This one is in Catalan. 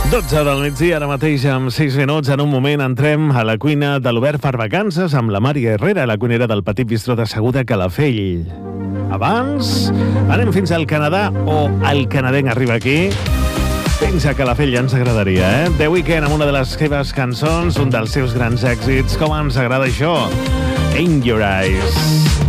12 del migdia, ara mateix amb 6 minuts. En un moment entrem a la cuina de l'Obert per Vacances amb la Mària Herrera, la cuinera del Petit Bistró de Seguda Calafell. Abans, anem fins al Canadà, o el canadenc arriba aquí. Fins a Calafell ja ens agradaria, eh? The Weeknd amb una de les seves cançons, un dels seus grans èxits. Com ens agrada això? In Your Eyes.